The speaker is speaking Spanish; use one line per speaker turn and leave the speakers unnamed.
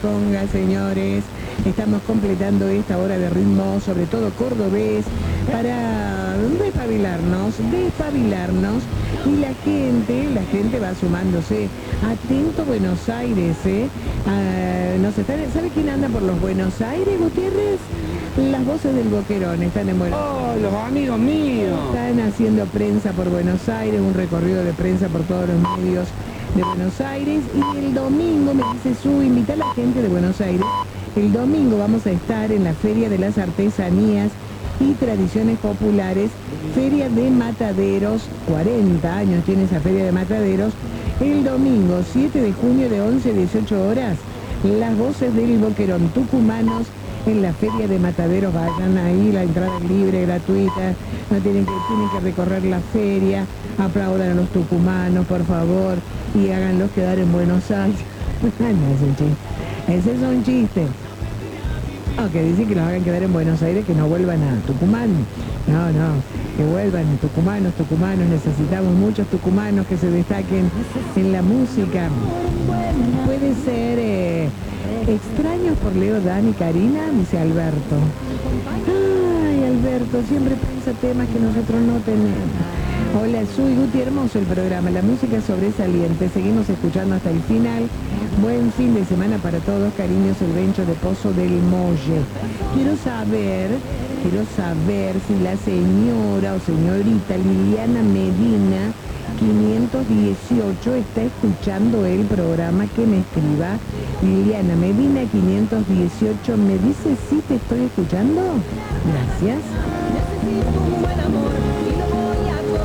conga, señores. Estamos completando esta hora de ritmo, sobre todo cordobés, para despabilarnos. Y la gente va sumándose. Atento Buenos Aires, ¿sabe quién anda por los Buenos Aires, Gutiérrez? Las voces del Boquerón están en Buenos Aires.
¡Oh, los amigos míos!
Están haciendo prensa por Buenos Aires, un recorrido de prensa por todos los medios de Buenos Aires. Y el domingo, me dice invita a la gente de Buenos Aires. El domingo vamos a estar en la Feria de las Artesanías y Tradiciones Populares, Feria de Mataderos, 40 años tiene esa Feria de Mataderos. El domingo 7 de junio de 11 a 18 horas, las voces del Boquerón tucumanos en la Feria de Mataderos. Vayan ahí, la entrada es libre, gratuita, no tienen que recorrer la feria. Aplaudan a los tucumanos, por favor, y háganlos quedar en Buenos Aires. No, es un chiste. Ese es un chiste. Que dicen que los hagan quedar en Buenos Aires, que no vuelvan a Tucumán. No, que vuelvan tucumanos, necesitamos muchos tucumanos que se destaquen en la música. Puede ser extraños por Leo, Dan y Karina, dice Alberto. Ay, Alberto, siempre piensa temas que nosotros no tenemos. Hola, soy Guti, hermoso el programa, la música es sobresaliente, seguimos escuchando hasta el final. Buen fin de semana para todos, cariños, el Bencho de Pozo del Molle. Quiero saber si la señora o señorita Liliana Medina 518 está escuchando el programa. Que me escriba. Liliana Medina 518, me dice si te estoy escuchando. Gracias.
Necesito un buen amor.